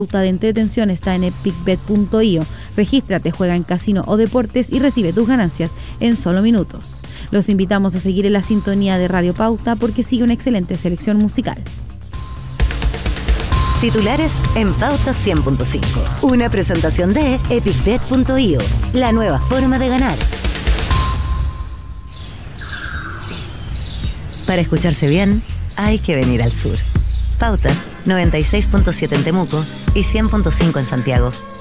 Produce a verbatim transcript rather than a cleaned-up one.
Pauta de entretención está en epic bet punto io. Regístrate, juega en casino o deportes y recibe tus ganancias en solo minutos. Los invitamos a seguir en la sintonía de Radio Pauta porque sigue una excelente selección musical. Titulares en Pauta cien punto cinco. Una presentación de epic bet punto io, la nueva forma de ganar. Para escucharse bien, hay que venir al sur. Pauta noventa y seis punto siete en Temuco y cien punto cinco en Santiago.